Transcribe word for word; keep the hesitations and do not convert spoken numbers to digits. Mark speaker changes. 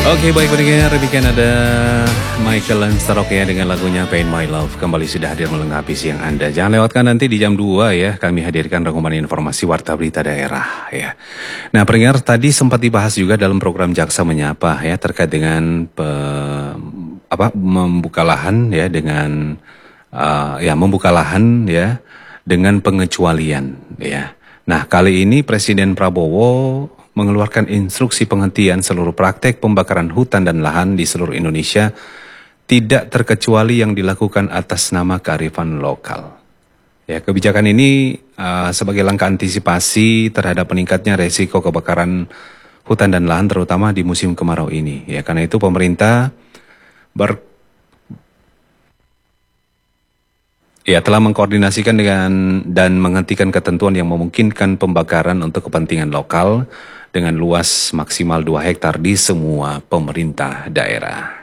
Speaker 1: Oke, baik pendengar, demikian ada Michael Lanstarok ya dengan lagunya Pain My Love. Kembali sudah hadir melengkapi siang Anda. Jangan lewatkan nanti di jam dua ya, kami hadirkan rangkuman informasi Warta Berita Daerah ya. Nah pendengar, tadi sempat dibahas juga dalam program Jaksa Menyapa ya, terkait dengan pe, apa membuka lahan ya dengan uh, ya membuka lahan ya dengan pengecualian ya. Nah kali ini Presiden Prabowo mengeluarkan instruksi penghentian seluruh praktek pembakaran hutan dan lahan di seluruh Indonesia, tidak terkecuali yang dilakukan atas nama kearifan lokal. Ya, kebijakan ini uh, sebagai langkah antisipasi terhadap meningkatnya resiko kebakaran hutan dan lahan terutama di musim kemarau ini. Ya, karena itu pemerintah ber Ya, telah mengkoordinasikan dengan dan menghentikan ketentuan yang memungkinkan pembakaran untuk kepentingan lokal dengan luas maksimal dua hektar di semua pemerintah daerah.